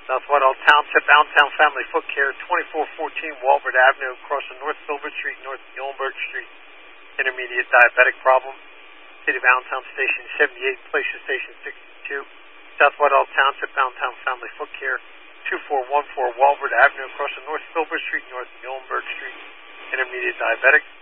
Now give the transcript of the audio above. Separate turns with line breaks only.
South Whitehall Township, Allentown Family Foot Care, 2414 Walbert Avenue, crossing North Filbert Street, North Muhlenberg Street. Intermediate diabetic problem. City of Allentown Station 78, Glacier Station 62. South Whitehall Township, Allentown Family Foot Care, 2414 Walbert Avenue, crossing North Filbert Street, North Muhlenberg Street. Intermediate diabetic.